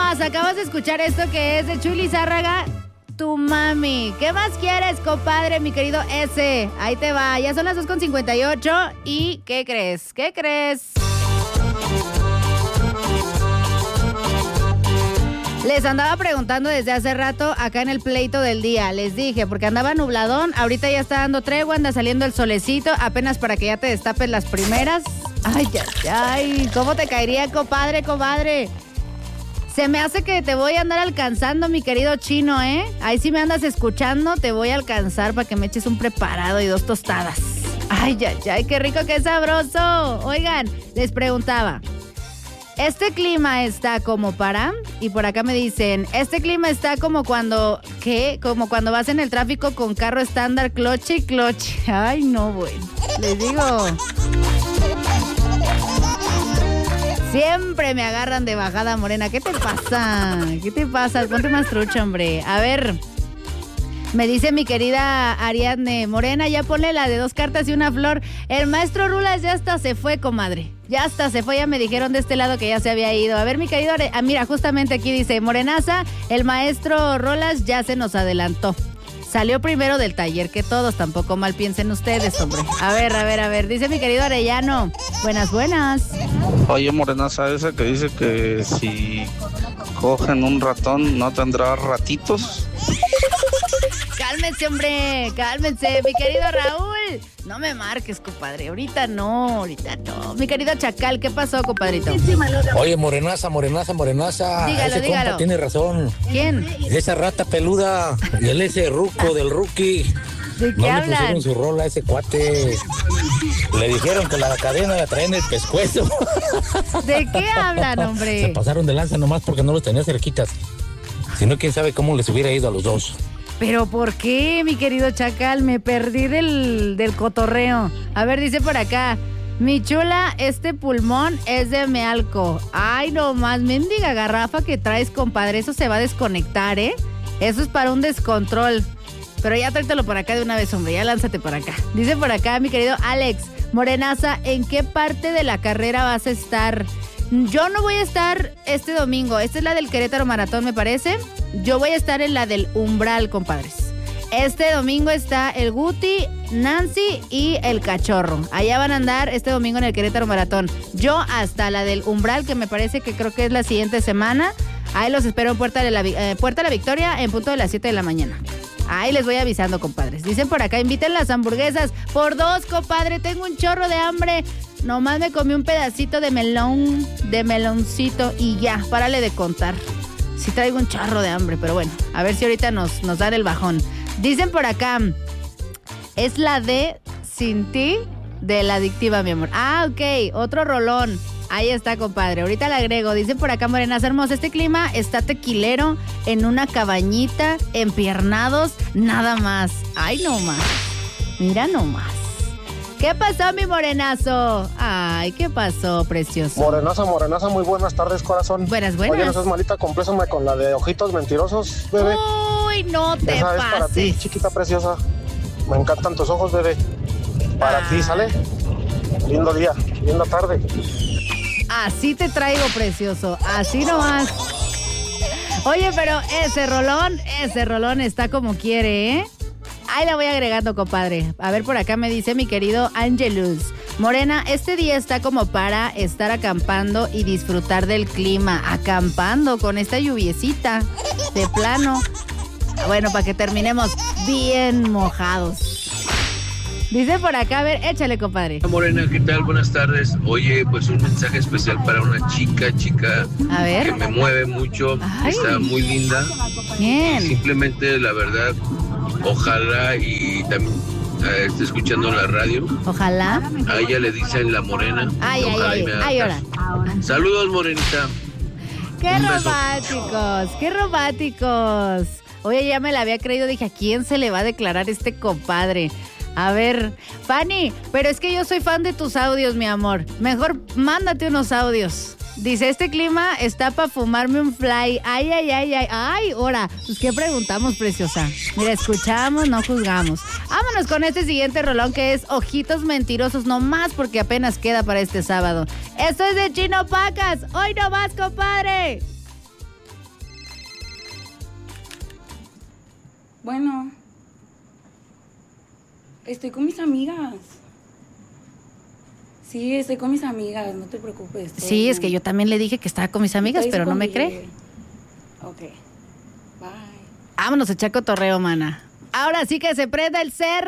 nomás, acabas de escuchar esto que es de Chuy Lizárraga, Tu Mami. ¿Qué más quieres, compadre, mi querido S? Ahí te va, ya son las 2:58 y ¿qué crees? ¿Qué crees? Les andaba preguntando desde hace rato acá en el pleito del día. Les dije, porque andaba nubladón, ahorita ya está dando tregua, anda saliendo el solecito, apenas para que ya te destapes las primeras. Ay, ay, ay, ¿cómo te caería, compadre, comadre? Se me hace que te voy a andar alcanzando, mi querido chino, ¿eh? Ahí sí me andas escuchando, te voy a alcanzar para que me eches un preparado y 2 tostadas. Ay, ay, ay, qué rico, qué sabroso. Oigan, les preguntaba, ¿este clima está como para? Y por acá me dicen, este clima está como cuando, ¿qué? Como cuando vas en el tráfico con carro estándar, cloche y cloche. Ay, no, bueno, les digo. Siempre me agarran de bajada, Morena. ¿Qué te pasa? ¿Qué te pasa? Ponte más trucha, hombre. A ver, me dice mi querida Ariadne, Morena, ya ponle la de 2 cartas y una flor. El maestro Rulas ya hasta se fue, comadre. Ya hasta se fue, ya me dijeron de este lado que ya se había ido. A ver, mi querido, mira, justamente aquí dice, Morenaza, el maestro Rolas ya se nos adelantó. Salió primero del taller que todos, tampoco mal piensen ustedes, hombre. A ver, dice mi querido Arellano. Buenas. Oye, Morenaza, esa que dice que si cogen un ratón, ¿no tendrá ratitos? Cálmense, hombre, cálmense, mi querido Raúl. No me marques, compadre, ahorita no. Mi querido Chacal, ¿qué pasó, compadrito? Oye, Morenaza. Dígalo. Compa tiene razón. ¿Quién? Esa rata peluda y ese ruco del rookie. ¿De qué no hablan? le pusieron su rola a ese cuate. Le dijeron que la cadena la traen en el pescuezo. ¿De qué hablan, hombre? Se pasaron de lanza nomás porque no los tenía cerquitas. Si no, quién sabe cómo les hubiera ido a los dos. ¿Pero por qué, mi querido Chacal? Me perdí del cotorreo. A ver, dice por acá, mi chula, este pulmón es de Mealco. Ay, no más, mendiga garrafa que traes, compadre. Eso se va a desconectar, ¿eh? Eso es para un descontrol. Pero ya tráetelo por acá de una vez, hombre. Ya lánzate por acá. Dice por acá, mi querido Alex, Morenaza, ¿en qué parte de la carrera vas a estar? Yo no voy a estar este domingo. Esta es la del Querétaro Maratón, me parece. Yo voy a estar en la del Umbral, compadres. Este domingo está el Guti, Nancy y el Cachorro. Allá van a andar este domingo en el Querétaro Maratón. Yo hasta la del Umbral, que me parece que creo que es la siguiente semana. Ahí los espero en Puerta de la Victoria en punto de las 7 de la mañana. Ahí les voy avisando, compadres. Dicen por acá, inviten las hamburguesas por 2, compadre. Tengo un chorro de hambre. Nomás me comí un pedacito de meloncito y ya, párale de contar. Sí traigo un chorro de hambre, pero bueno, a ver si ahorita nos dan el bajón. Dicen por acá, es la de Sin Ti de La Adictiva, mi amor. Ah, ok, otro rolón. Ahí está, compadre, ahorita le agrego. Dicen por acá, Morenaza hermosa, este clima está tequilero en una cabañita, empiernados, nada más. Ay, no más. Mira nomás. ¿Qué pasó, mi morenazo? Ay, ¿qué pasó, precioso? Morenaza, muy buenas tardes, corazón. Buenas. Oye, no seas malita, complésame con la de ojitos mentirosos, bebé. Uy, no te Esa pases. es para ti, chiquita preciosa. Me encantan tus ojos, bebé. Para ti, ¿sale? Lindo día, linda tarde. Así te traigo, precioso. Así nomás. Oye, pero ese rolón está como quiere, ¿eh? Ahí la voy agregando, compadre. A ver, por acá me dice mi querido Angelus. Morena, este día está como para estar acampando y disfrutar del clima. Acampando con esta lluviecita. De plano. Bueno, para que terminemos bien mojados. Dice por acá, a ver, échale, compadre. Morena, ¿qué tal? Buenas tardes. Oye, pues un mensaje especial para una chica a ver. que me mueve mucho. Ay. Está muy linda. Bien. Y simplemente, la verdad, ojalá y también esté escuchando la radio. Ojalá. A ella le dicen la Morena. Ay, ahora. Saludos, Morenita. Qué románticos. Oye, ya me la había creído, dije, ¿a quién se le va a declarar este compadre? A ver, Fanny, pero es que yo soy fan de tus audios, mi amor. Mejor mándate unos audios. Dice, este clima está para fumarme un fly. Ay, ahora, pues ¿qué preguntamos, preciosa? Mira, escuchamos, no juzgamos. Vámonos con este siguiente rolón que es Ojitos Mentirosos, no más porque apenas queda para este sábado. Esto es de Chino Pacas. Hoy no más, compadre. Bueno, estoy con mis amigas. Sí, estoy con mis amigas, no te preocupes. Sí, es que yo también le dije que estaba con mis amigas, pero no me cree. Ok, bye. Vámonos a echar cotorreo, mana. Ahora sí que se prenda el cerro.